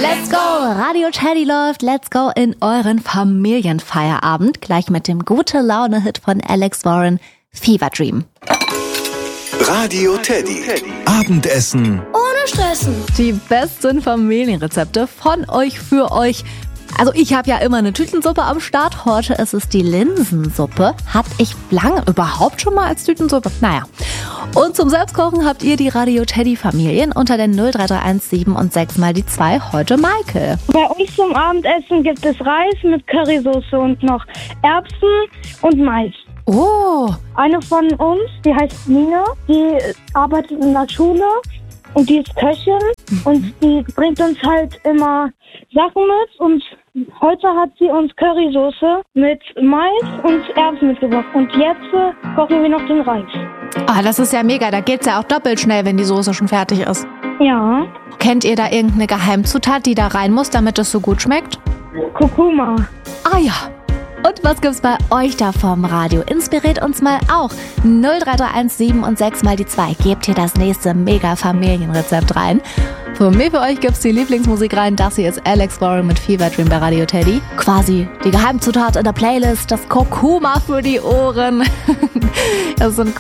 Let's go! Radio Teddy läuft. Let's go in euren Familienfeierabend. Gleich mit dem Gute-Laune-Hit von Alex Warren, Fever Dream. Radio Teddy. Abendessen ohne Stressen. Die besten Familienrezepte von euch für euch. Also ich habe ja immer eine Tütensuppe am Start. Heute ist es die Linsensuppe. Hatte ich lange überhaupt schon mal als Tütensuppe? Naja. Und zum Selbstkochen habt ihr die Radio Teddy Familien unter den 0331 7 und 6 mal die 2. Heute Michael. Bei uns zum Abendessen gibt es Reis mit Currysoße und noch Erbsen und Mais. Oh. Eine von uns, die heißt Nina, die arbeitet in der Schule und die ist Köchin und die bringt uns halt immer Sachen mit und heute hat sie uns Currysoße mit Mais und Erbsen mitgebracht und jetzt kochen wir noch den Reis. Ah, das ist ja mega. Da geht's ja auch doppelt schnell, wenn die Soße schon fertig ist. Ja. Kennt ihr da irgendeine Geheimzutat, die da rein muss, damit es so gut schmeckt? Kurkuma. Ah ja. Und was gibt's bei euch da vom Radio? Inspiriert uns mal auch. 0331 7 und 6 mal die 2. Gebt hier das nächste Mega-Familienrezept rein. Von mir für euch gibt's die Lieblingsmusik rein. Das hier ist Alex Warren mit Fever Dream bei Radio Teddy. Quasi die Geheimzutat in der Playlist, das Kurkuma für die Ohren. Das sind